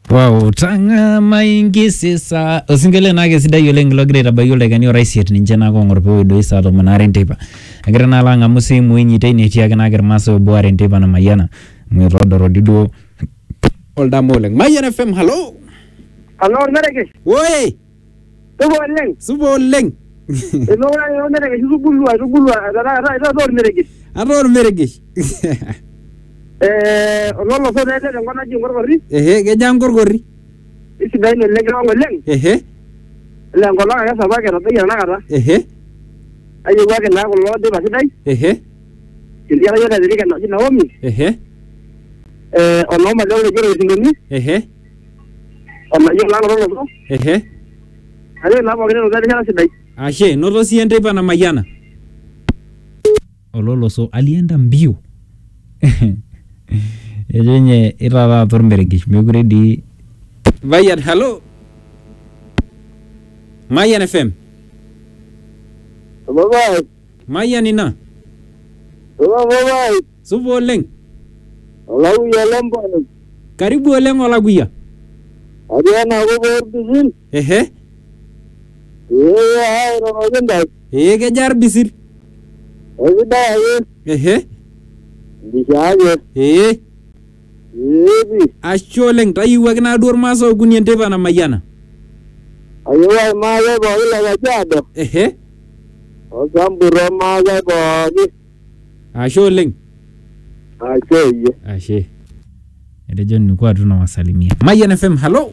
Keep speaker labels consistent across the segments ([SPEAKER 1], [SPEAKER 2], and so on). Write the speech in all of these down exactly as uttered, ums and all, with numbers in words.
[SPEAKER 1] Wow, tanga maingi sisa osingele nage sidai oleng logre bayo le gani oraisiet ninje na ko ngorpe do isa to manare ntepa agira na langa musimu inyi tene tiaga na agira maso boare ntepa na mayana mwirodo dido olda moleng Mayana F M. Hello
[SPEAKER 2] hello mereke
[SPEAKER 1] woi
[SPEAKER 2] subo oleng
[SPEAKER 1] subo oleng
[SPEAKER 2] eno wa mereke subulu subulu ra ra ra do mereke
[SPEAKER 1] ador mereke
[SPEAKER 2] eh lolo so dede ngona ji ngorgori
[SPEAKER 1] ehe geja ngorgori
[SPEAKER 2] isidai no lege ngoleng
[SPEAKER 1] ehe
[SPEAKER 2] le ngolo ya sabake na tayana kata
[SPEAKER 1] ehe
[SPEAKER 2] ayo wa kana ko lo de basidai
[SPEAKER 1] ehe
[SPEAKER 2] ndiya yo de rike na Naomi
[SPEAKER 1] ehe
[SPEAKER 2] eh ono ma lo jero singoni
[SPEAKER 1] ehe
[SPEAKER 2] ono yo la lo lo
[SPEAKER 1] ehe
[SPEAKER 2] ayo na mo gene no dade sidai
[SPEAKER 1] ashe noto siende pa na Mayana ololo so alienda mbio Ejenye irara tormeregi megure di Mayan. Hello Mayan F M.
[SPEAKER 2] bye bye
[SPEAKER 1] Mayan ina
[SPEAKER 2] bye bye
[SPEAKER 1] subo oleng
[SPEAKER 2] olaguya lembo
[SPEAKER 1] karibu oleng olaguya
[SPEAKER 2] adiana go bordizin
[SPEAKER 1] ehe
[SPEAKER 2] eh ay no genda
[SPEAKER 1] eh kejar bisir
[SPEAKER 2] ebida
[SPEAKER 1] ehe
[SPEAKER 2] bishaje
[SPEAKER 1] eh
[SPEAKER 2] ebi
[SPEAKER 1] asholeng tayiwaki na dur maso kunien tepa na Mayana
[SPEAKER 2] ayo wa ma le bo ile ga jado
[SPEAKER 1] ehe
[SPEAKER 2] o gamburo ma le bo gi
[SPEAKER 1] asholeng
[SPEAKER 2] ashe
[SPEAKER 1] ashe edejo nilikuwa tunawasalimia Mayan F M. Hello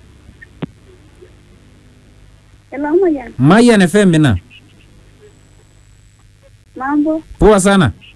[SPEAKER 3] Hello Mayan.
[SPEAKER 1] Mayan F M ina
[SPEAKER 3] Mambo.
[SPEAKER 1] poa sana